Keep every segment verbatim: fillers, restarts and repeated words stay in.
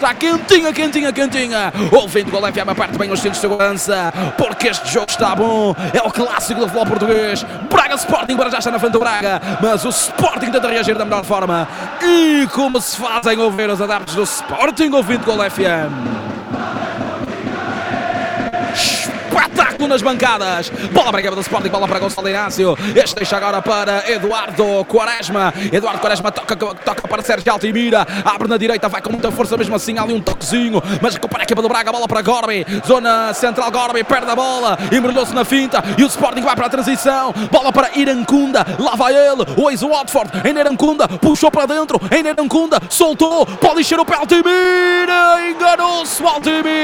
está quentinha, quentinha, quentinha. O vinte Gol F M aperte bem os cintos de segurança, porque este jogo está bom. É o clássico do futebol português. Braga Sporting para já está na frente do Braga, mas o Sporting tenta reagir da melhor forma. E como se fazem ouvir os adeptos do Sporting, o vinte Gol F M. Espetáculo nas bancadas. Bola para a equipa do Sporting, bola para Gonçalo Inácio. Este deixa agora para Eduardo Quaresma. Eduardo Quaresma toca, toca para Sérgio Altimira. Abre na direita, vai com muita força, mesmo assim ali um toquezinho. Mas recupera a equipa do Braga, bola para Gorbi. Zona central, Gorbi perde a bola. Embrulhou-se na finta e o Sporting vai para a transição. Bola para Irancunda, lá vai ele. O ex-Watford, em Irancunda, puxou para dentro. Em Irancunda, soltou. Pode encher o pé, Altimira. Enganou-se o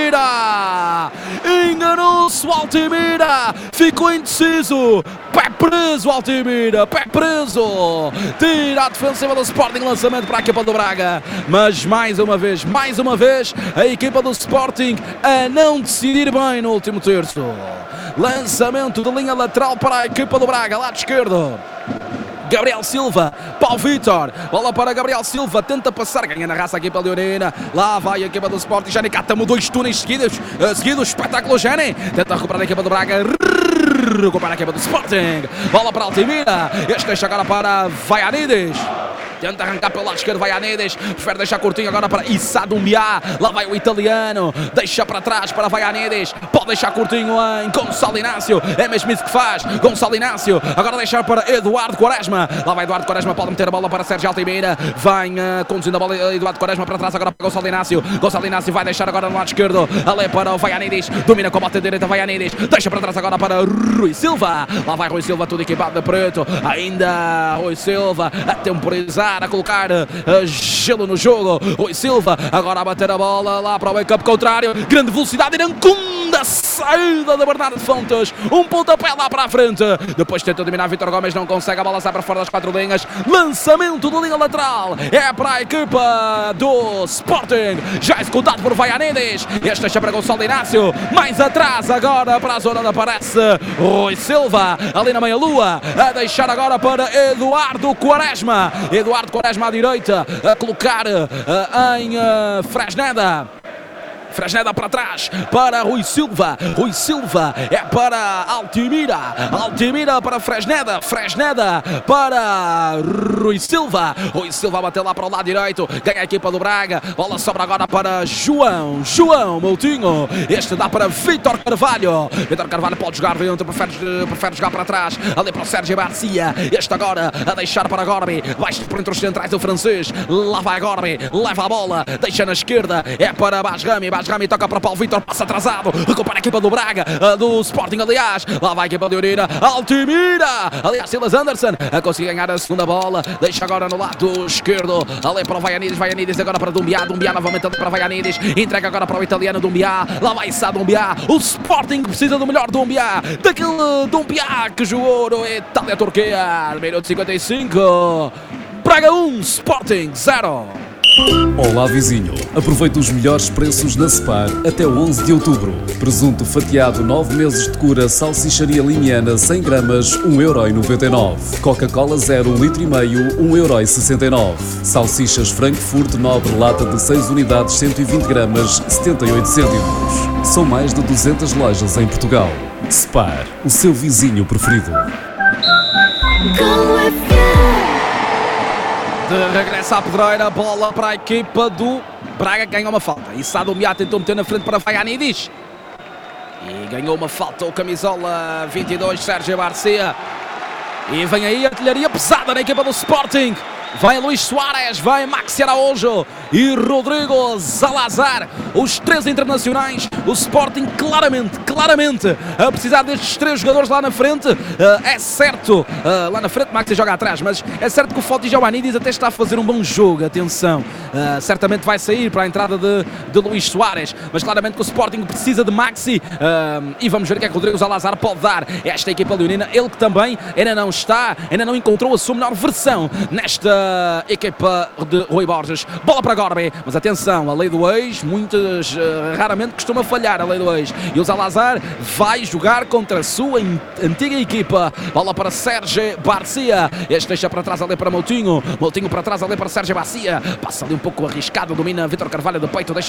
Altimira. Enganou-se o Altimira, ficou indeciso, pé preso Altimira, pé preso, tira a defensiva do Sporting, lançamento para a equipa do Braga, mas mais uma vez, mais uma vez, a equipa do Sporting a não decidir bem no último terço, lançamento de linha lateral para a equipa do Braga, lado esquerdo. Gabriel Silva, Paulo Vitor, bola para Gabriel Silva, tenta passar, ganha na raça a equipa leonina, lá vai a equipa do Sporting, Jani Catamo, dois túneis seguidos, uh, seguidos, espetáculo Jani, tenta recuperar a equipa do Braga, recupera a equipa do Sporting, bola para Altimira, este deixa agora para Vaianides. Tenta arrancar pelo lado esquerdo, Vaianides, prefere deixar curtinho agora para Issa Doumbia, lá vai o italiano, deixa para trás para Vaianides, pode deixar curtinho em Gonçalo Inácio, é mesmo isso que faz, Gonçalo Inácio, agora deixar para Eduardo Quaresma, lá vai Eduardo Quaresma, pode meter a bola para Sérgio Altimira, vem uh, conduzindo a bola Eduardo Quaresma para trás agora para Gonçalo Inácio, Gonçalo Inácio vai deixar agora no lado esquerdo, ali para o Vaianides, domina com a bota direita Vaianides, deixa para trás agora para Rui Silva, lá vai Rui Silva, tudo equipado de preto, ainda Rui Silva a temporizar, a colocar uh, gelo no jogo. Rui Silva agora a bater a bola lá para o meio-campo contrário, grande velocidade, Irancunda, saída de Bernardo Fontes, um pontapé lá para a frente, depois tenta dominar Vítor Gomes, não consegue, a bola sai para fora das quatro linhas, lançamento de linha lateral, é para a equipa do Sporting, já executado por Vaianides, este deixa para Gonçalo Inácio, mais atrás agora para a zona da aparece Rui Silva, ali na meia-lua, a deixar agora para Eduardo Quaresma, Eduardo Quaresma à direita, a colocar uh, em uh, Fresneda. Fresneda para trás, para Rui Silva, Rui Silva é para Altimira, Altimira para Fresneda, Fresneda para Rui Silva, Rui Silva bateu lá para o lado direito, ganha a equipa do Braga, bola sobra agora para João, João Moutinho, este dá para Vítor Carvalho, Vítor Carvalho pode jogar dentro, prefere, prefere jogar para trás, ali para o Sérgio Garcia, este agora a deixar para Gorbi, baixo por entre os centrais do francês, lá vai Gorbi, leva a bola, deixa na esquerda, é para Basrami, Basrami toca para Paulo Vitor, passa atrasado, recupera a equipa do Braga, do Sporting aliás, lá vai a equipa de Urina, Altimira, aliás Silas Anderson, a conseguir ganhar a segunda bola, deixa agora no lado esquerdo, ali para o Vaianides, Vaianides agora para Doumbia, Doumbia novamente ali para Vaianides, entrega agora para o italiano Doumbia, lá vai Issa Doumbia, o Sporting precisa do melhor Doumbia, daquele Doumbia que jogou no Itália-Turquia, minuto cinquenta e cinco, Braga um, Sporting zero. Olá vizinho, aproveita os melhores preços na Spar até o onze de outubro. Presunto fatiado nove meses de cura, salsicharia limiana cem gramas, um euro e noventa e nove. Coca-Cola zero, um litro e meio, um euro e sessenta e nove. Salsichas Frankfurt Nobre, lata de seis unidades, cento e vinte gramas, setenta e oito cêntimos. São mais de duzentas lojas em Portugal. Spar, o seu vizinho preferido. De regresso à pedreira, bola para a equipa do Braga, ganha uma falta. E Issa Doumbia tentou meter na frente para Vaianides. E ganhou uma falta o camisola vinte e dois, Sérgio Garcia. E vem aí a artilharia pesada na equipa do Sporting. Vai Luís Soares, vai Maxi Araújo e Rodrigo Salazar, os três internacionais. O Sporting claramente, claramente a precisar destes três jogadores lá na frente. Uh, é certo, uh, lá na frente Maxi joga atrás, mas é certo que o Foti Giovannidis até está a fazer um bom jogo, atenção. Uh, certamente vai sair para a entrada de, de Luís Soares, mas claramente que o Sporting precisa de Maxi. Uh, e vamos ver o que é que Rodrigo Salazar pode dar a esta equipa leonina. Ele que também ainda não está, ainda não encontrou a sua melhor versão nesta equipa de Rui Borges. Bola para Gorbi, mas atenção, a lei do ex, muitas, uh, raramente costuma falhar a lei do ex. E o Salazar vai jogar contra a sua antiga equipa. Bola para Sérgio Garcia, este deixa para trás ali para Moutinho, Moutinho para trás ali para Sérgio Garcia, passa ali um pouco arriscado, domina Vítor Carvalho do peito, deixa